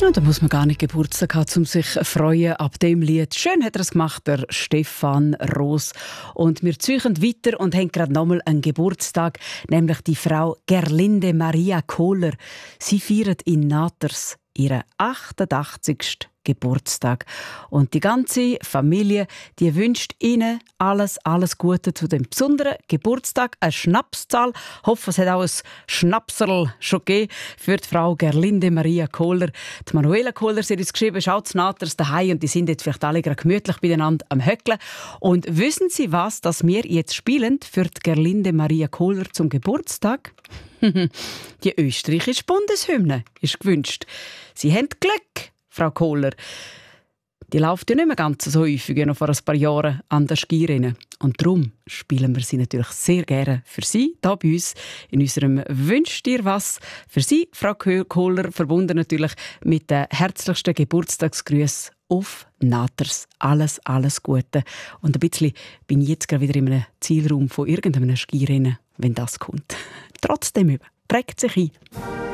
Und da muss man gar nicht Geburtstag haben, um sich zu freuen ab dem Lied. Schön hat er es gemacht, der Stefan Roos. Und wir ziehen weiter und haben gerade nochmal einen Geburtstag, nämlich die Frau Gerlinde Maria Kohler. Sie feiert in Naters ihren 88. Geburtstag. Und die ganze Familie, die wünscht Ihnen alles Gute zu dem besonderen Geburtstag. Eine Schnapszahl. Ich hoffe, es hat auch ein Schnapserl schon gegeben für die Frau Gerlinde Maria Kohler. Die Manuela Kohler, sie hat uns geschrieben, schaut zu Naters daheim und die sind jetzt vielleicht alle gerade gemütlich beieinander am Höckeln. Und wissen Sie was, das wir jetzt spielen für die Gerlinde Maria Kohler zum Geburtstag? Die österreichische Bundeshymne ist gewünscht. Sie haben Glück, Frau Kohler. Die läuft ja nicht mehr ganz so häufig wie noch vor ein paar Jahren an der Skirennen. Und darum spielen wir sie natürlich sehr gerne für Sie, hier bei uns, in unserem «Wünsch dir was?» Für Sie, Frau Kohler, verbunden natürlich mit den herzlichsten Geburtstagsgrüßen auf Naters. Alles Gute. Und ein bisschen bin ich jetzt gerade wieder in einem Zielraum von irgendeinem Skirennen, wenn das kommt. Trotzdem trägt sich ein.